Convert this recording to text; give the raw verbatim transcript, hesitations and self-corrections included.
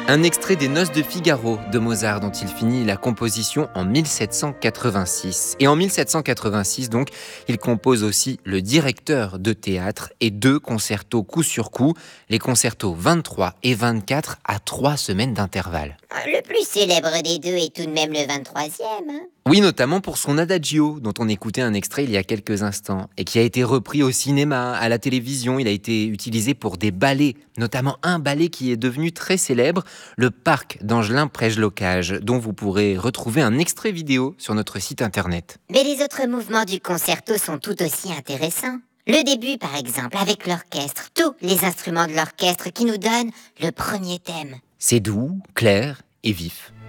Un extrait des Noces de Figaro de Mozart dont il finit la composition en mille sept cent quatre-vingt-six. Et en mille sept cent quatre-vingt-six, donc, il compose aussi le directeur de théâtre et deux concertos coup sur coup, les concertos vingt-trois et vingt-quatre à trois semaines d'intervalle. Le plus célèbre des deux est tout de même le vingt-troisième. Hein. Oui, notamment pour son Adagio, dont on écoutait un extrait il y a quelques instants, et qui a été repris au cinéma, à la télévision. Il a été utilisé pour des ballets, notamment un ballet qui est devenu très célèbre, le Parc d'Angelin-Prège-Locage, dont vous pourrez retrouver un extrait vidéo sur notre site internet. Mais les autres mouvements du concerto sont tout aussi intéressants. Le début, par exemple, avec l'orchestre, tous les instruments de l'orchestre qui nous donnent le premier thème. C'est doux, clair et vif.